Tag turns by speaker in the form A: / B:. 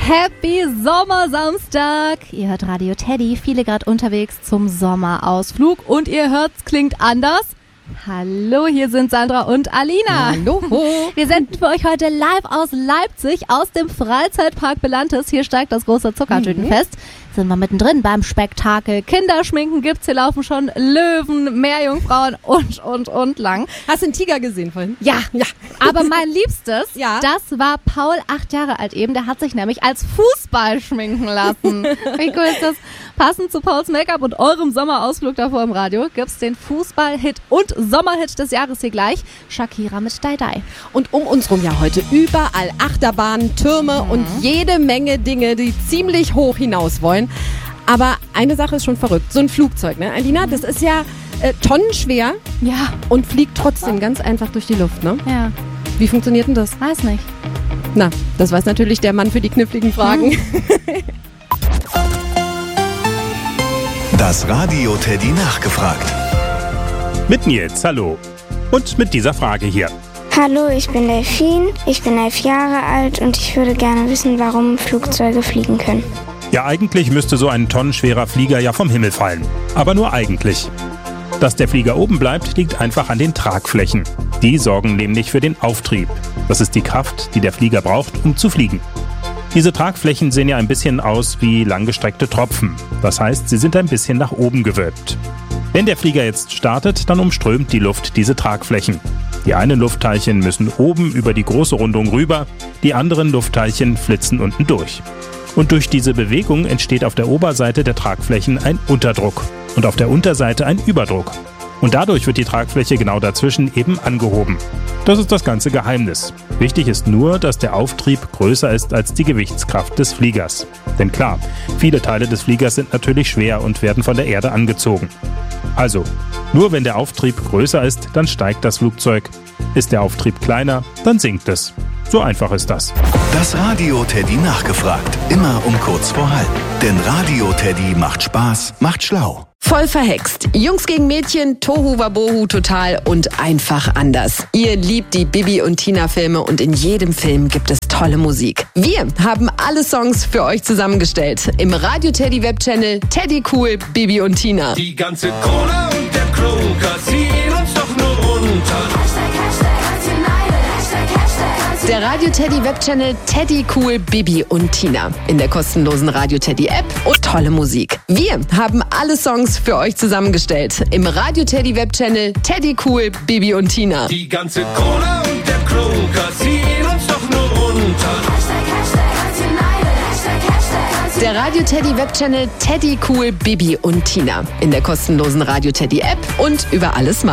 A: Happy Sommersamstag! Ihr hört Radio Teddy, viele gerade unterwegs zum Sommerausflug und ihr hört's klingt anders. Hallo, hier sind Sandra und Alina.
B: Hallo.
A: Wir senden für euch heute live aus Leipzig, aus dem Freizeitpark Belantes. Hier steigt das große Zuckertütenfest. Sind wir mittendrin beim Spektakel. Kinderschminken gibt's, hier laufen schon Löwen, Meerjungfrauen und lang.
B: Hast du einen Tiger gesehen vorhin?
A: Ja. Aber mein Liebstes,
B: Ja.
A: das war Paul, 8 Jahre alt eben. Der hat sich nämlich als Fußball schminken lassen. Wie cool ist das? Passend zu Pauls Make-up und eurem Sommerausflug davor im Radio gibt's den Fußball-Hit und Sommerhit des Jahres hier gleich. Shakira mit Die Die.
B: Und um uns rum ja heute überall Achterbahnen, Türme und jede Menge Dinge, die ziemlich hoch hinaus wollen. Aber eine Sache ist schon verrückt. So ein Flugzeug, ne? Alina, das ist ja tonnenschwer
A: Ja.
B: und fliegt trotzdem ganz einfach durch die Luft, ne?
A: Ja,
B: Wie funktioniert denn das?
A: weiß nicht.
B: Na, das weiß natürlich der Mann für die kniffligen Fragen.
C: Das Radio Teddy nachgefragt.
D: Mit Nils, hallo. Und mit dieser Frage hier.
E: Hallo, ich bin Delphine, ich bin 11 Jahre alt und ich würde gerne wissen, warum Flugzeuge fliegen können.
D: Ja, eigentlich müsste so ein tonnenschwerer Flieger ja vom Himmel fallen. Aber nur eigentlich. Dass der Flieger oben bleibt, liegt einfach an den Tragflächen. Die sorgen nämlich für den Auftrieb. Das ist die Kraft, die der Flieger braucht, um zu fliegen. Diese Tragflächen sehen ja ein bisschen aus wie langgestreckte Tropfen. Das heißt, sie sind ein bisschen nach oben gewölbt. Wenn der Flieger jetzt startet, dann umströmt die Luft diese Tragflächen. Die einen Luftteilchen müssen oben über die große Rundung rüber, die anderen Luftteilchen flitzen unten durch. Und durch diese Bewegung entsteht auf der Oberseite der Tragflächen ein Unterdruck und auf der Unterseite ein Überdruck. Und dadurch wird die Tragfläche genau dazwischen eben angehoben. Das ist das ganze Geheimnis. Wichtig ist nur, dass der Auftrieb größer ist als die Gewichtskraft des Fliegers. Denn klar, viele Teile des Fliegers sind natürlich schwer und werden von der Erde angezogen. Also, nur wenn der Auftrieb größer ist, dann steigt das Flugzeug. Ist der Auftrieb kleiner, dann sinkt es. So einfach ist das.
C: Das Radio Teddy nachgefragt. Immer um kurz vor halb. Denn Radio Teddy macht Spaß, macht schlau.
F: Voll verhext. Jungs gegen Mädchen, Tohu Wabohu total und einfach anders. Ihr liebt die Bibi und Tina Filme und in jedem Film gibt es tolle Musik. Wir haben alle Songs für euch zusammengestellt. Im Radio Teddy Webchannel Teddy Cool, Bibi und Tina.
G: Die ganze Kohle und der Kloker ziehen uns doch nur runter.
F: Der Radio Teddy Webchannel Teddy Cool, Bibi und Tina. In der kostenlosen Radio Teddy App und tolle Musik. Wir haben alle Songs für euch zusammengestellt. Im Radio Teddy Webchannel Teddy Cool, Bibi und Tina.
G: Die ganze Kohle und der Kloker ziehen uns doch nur runter.
F: Der Radio Teddy Webchannel Teddy Cool, Bibi und Tina. In der kostenlosen Radio Teddy App und überall Smart.